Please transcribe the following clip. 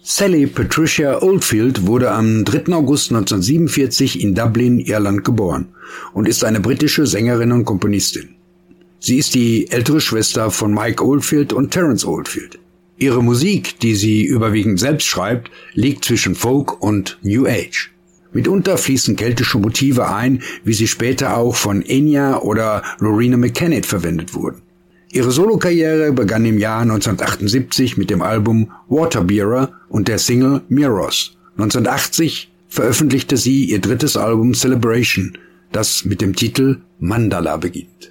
Sally Patricia Oldfield wurde am 3. August 1947 in Dublin, Irland geboren und ist eine britische Sängerin und Komponistin. Sie ist die ältere Schwester von Mike Oldfield und Terence Oldfield. Ihre Musik, die sie überwiegend selbst schreibt, liegt zwischen Folk und New Age. Mitunter fließen keltische Motive ein, wie sie später auch von Enya oder Loreena McKennitt verwendet wurden. Ihre Solokarriere begann im Jahr 1978 mit dem Album Waterbearer und der Single Mirrors. 1980 veröffentlichte sie ihr drittes Album Celebration, das mit dem Titel Mandala beginnt.